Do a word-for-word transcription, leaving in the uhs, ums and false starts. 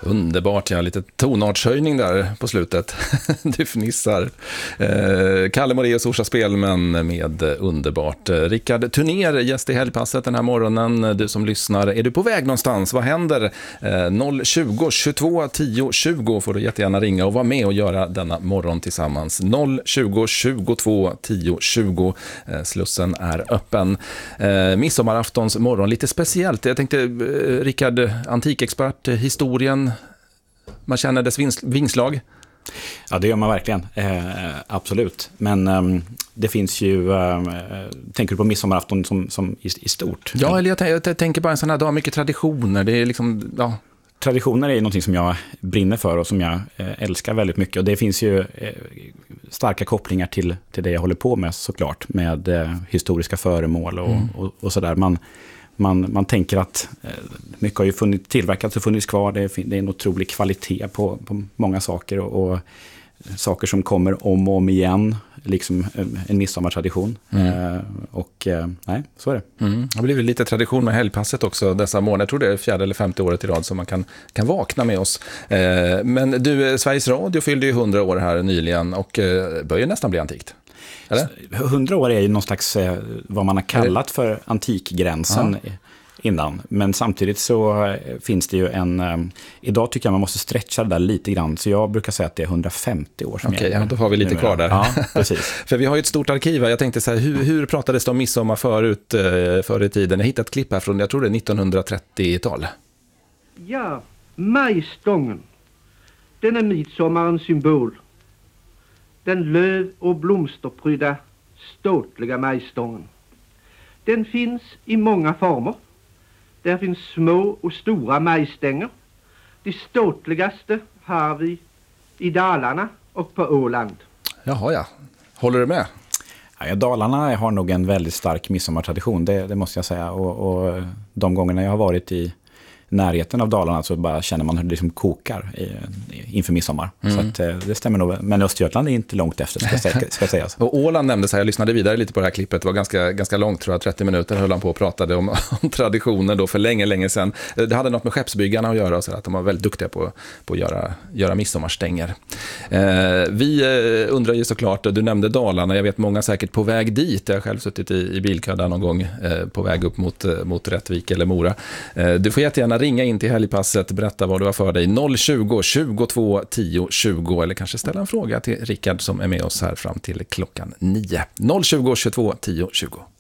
Underbart, ja, lite tonartshöjning där på slutet. Du fnissar. Eh, Kalle Moraeus Orsa Spelmän med underbart. Rickard Turner, gäst i Helgpasset den här morgonen. Du som lyssnar, är du på väg någonstans? Vad händer? Eh, noll tjugo tjugotvå tio tjugo får du jättegärna ringa och vara med och göra denna morgon tillsammans. noll tjugo tjugotvå tio tjugo. Eh, slussen är öppen. Eh, midsommaraftons morgon, lite speciellt. Jag tänkte, eh, Rickard, antikexpert, historien, man känner dess vings- vingslag. Ja, det gör man verkligen. Eh, absolut. Men eh, det finns ju, eh, tänker du på midsommarafton som, som i, i stort? Ja, eller jag, t- jag tänker bara en sån här dag, mycket traditioner. Det är liksom, ja. Traditioner är någonting som jag brinner för och som jag eh, älskar väldigt mycket. Och det finns ju eh, starka kopplingar till, till det jag håller på med såklart. Med eh, historiska föremål och, mm. och, och sådär. Man, man, man tänker att eh, mycket har ju funnits, tillverkats och funnits kvar. Det är, det är en otrolig kvalitet på, på många saker. Och, och saker som kommer om och om igen. Liksom en midsommartradition. Mm. Eh, och eh, nej, så är det. Mm. Det har blivit lite tradition med helgpasset också dessa månader. Jag tror det är fjärde eller femte året i rad som man kan, kan vakna med oss. Eh, men du, Sveriges Radio fyllde ju hundra år här nyligen och eh, börjar nästan bli antikt. Eller? hundra år är ju någon slags eh, vad man har kallat för antikgränsen ja. Innan. Men samtidigt så finns det ju en... Eh, idag tycker jag man måste stretcha det där lite grann. Så jag brukar säga att det är hundrafemtio år som Okej, ja, då har vi lite kvar där. Ja, precis. För vi har ju ett stort arkiv här. Jag tänkte så här, hur, hur pratades det om midsommar förut, eh, förr i tiden? Jag hittade ett klipp här från, jag tror det är nittonhundratrettiotal. Ja, majstången. Den är midsommarens symbol. Den löv- och blomsterprydda ståtliga majstången. Den finns i många former. Där finns små och stora majstänger. De ståtligaste har vi i Dalarna och på Åland. Jaha, ja. Håller du med? Ja, Dalarna har nog en väldigt stark midsommartradition, det, det måste jag säga. Och, och de gångerna jag har varit i närheten av Dalarna så bara känner man hur det liksom kokar i, inför midsommar. Mm. Så att, det stämmer nog. Men Östergötland är inte långt efter, ska, säga, ska sägas. Och Åland nämndes här, jag lyssnade vidare lite på det här klippet. Det var ganska, ganska långt, tror jag, trettio minuter höll han på och pratade om, om traditioner då för länge, länge sedan. Det hade något med skeppsbyggarna att göra och så att de var väldigt duktiga på, på att göra, göra midsommarstänger. Eh, vi undrar ju såklart, du nämnde Dalarna, jag vet många säkert på väg dit. Jag har själv suttit i, i bilkö där någon gång eh, på väg upp mot, mot Rättvik eller Mora. Eh, du får jättegärna ringa in till helgpasset, berätta vad du har för dig. noll tjugo tjugotvå tio tjugo eller kanske ställa en fråga till Rickard som är med oss här fram till klockan nio. noll tjugo tjugotvå tio tjugo.